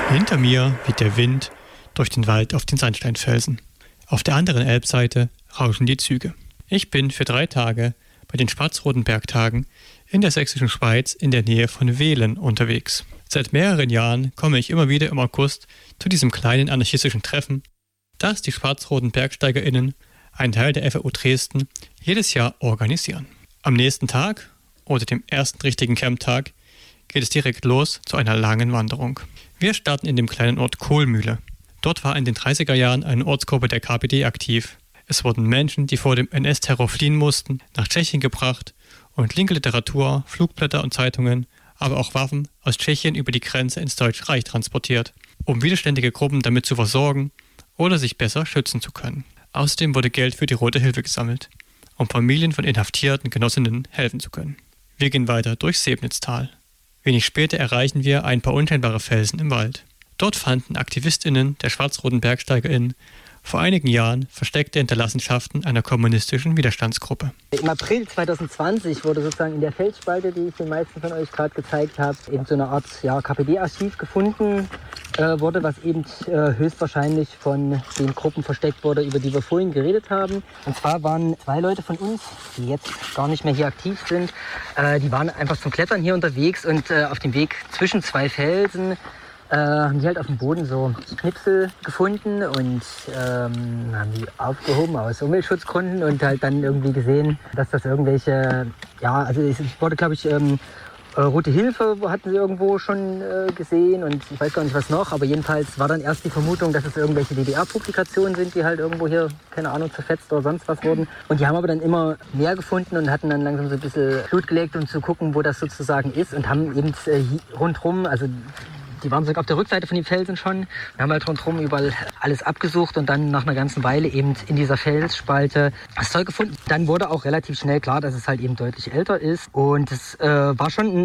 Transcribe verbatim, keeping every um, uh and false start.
Hinter mir weht der Wind durch den Wald auf den Sandsteinfelsen. Auf der anderen Elbseite rauschen die Züge. Ich bin für drei Tage bei den Schwarz-Roten Bergtagen in der sächsischen Schweiz in der Nähe von Wehlen unterwegs. Seit mehreren Jahren komme ich immer wieder im August zu diesem kleinen anarchistischen Treffen, das die Schwarz-Roten BergsteigerInnen, ein Teil der F A U Dresden, jedes Jahr organisieren. Am nächsten Tag, oder dem ersten richtigen Camptag, geht es direkt los zu einer langen Wanderung. Wir starten in dem kleinen Ort Kohlmühle. Dort war in den dreißiger Jahren eine Ortsgruppe der K P D aktiv. Es wurden Menschen, die vor dem N S-Terror fliehen mussten, nach Tschechien gebracht und linke Literatur, Flugblätter und Zeitungen, aber auch Waffen aus Tschechien über die Grenze ins Deutsche Reich transportiert, um widerständige Gruppen damit zu versorgen oder sich besser schützen zu können. Außerdem wurde Geld für die Rote Hilfe gesammelt, um Familien von inhaftierten Genossinnen helfen zu können. Wir gehen weiter durch Sebnitztal. Wenig später erreichen wir ein paar unscheinbare Felsen im Wald. Dort fanden AktivistInnen der Schwarz-Roten BergsteigerInnen vor einigen Jahren versteckte Hinterlassenschaften einer kommunistischen Widerstandsgruppe. Im April zwanzig zwanzig wurde sozusagen in der Felsspalte, die ich den meisten von euch gerade gezeigt habe, eben so eine Art ja, K P D-Archiv gefunden äh, wurde, was eben äh, höchstwahrscheinlich von den Gruppen versteckt wurde, über die wir vorhin geredet haben. Und zwar waren zwei Leute von uns, die jetzt gar nicht mehr hier aktiv sind, äh, die waren einfach zum Klettern hier unterwegs und äh, auf dem Weg zwischen zwei Felsen Äh, haben die halt auf dem Boden so Schnipsel gefunden und ähm, haben die aufgehoben aus Umweltschutzgründen und halt dann irgendwie gesehen, dass das irgendwelche, ja, also es wurde, glaube ich, ähm, äh, Rote Hilfe hatten sie irgendwo schon äh, gesehen und ich weiß gar nicht was noch, aber jedenfalls war dann erst die Vermutung, dass es irgendwelche D D R-Publikationen sind, die halt irgendwo hier, keine Ahnung, zerfetzt oder sonst was wurden. Und die haben aber dann immer mehr gefunden und hatten dann langsam so ein bisschen Blut gelegt, um zu gucken, wo das sozusagen ist und haben eben äh, rundherum, also die waren sogar auf der Rückseite von den Felsen schon. Wir haben halt rundherum überall alles abgesucht und dann nach einer ganzen Weile eben in dieser Felsspalte das Zeug gefunden. Dann wurde auch relativ schnell klar, dass es halt eben deutlich älter ist. Und es äh, war schon ein